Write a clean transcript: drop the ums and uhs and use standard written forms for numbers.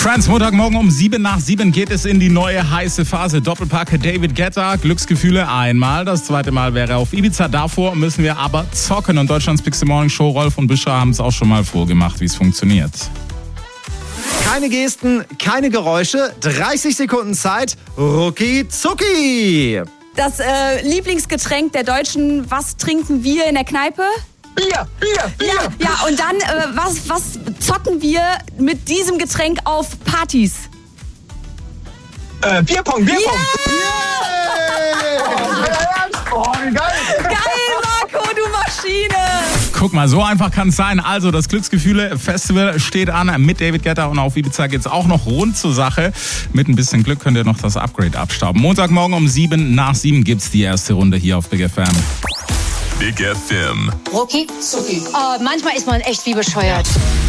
Friends, Montagmorgen um 7:07 geht es in die neue heiße Phase. Doppelpack David Guetta, Glücksgefühle einmal. Das zweite Mal wäre auf Ibiza. Davor müssen wir aber zocken. Und Deutschlands Pixel Morning Show, Rolf und Bischa haben es auch schon mal vorgemacht, wie es funktioniert. Keine Gesten, keine Geräusche, 30 Sekunden Zeit, rucki zucki. Das Lieblingsgetränk der Deutschen, was trinken wir in der Kneipe? Bier. Ja, und dann, was zocken wir mit diesem Getränk auf Partys? Bierpong. Yeah! Oh, wie geil. Geil, Marco, du Maschine! Guck mal, so einfach kann es sein. Also, das Glücksgefühle-Festival steht an mit David Guetta und auf Ibiza geht es auch noch rund zur Sache. Mit ein bisschen Glück könnt ihr noch das Upgrade abstauben. Montagmorgen um 7:07 gibt es die erste Runde hier auf Big FM. Big FM. Rucki zucki. Manchmal ist man echt wie bescheuert.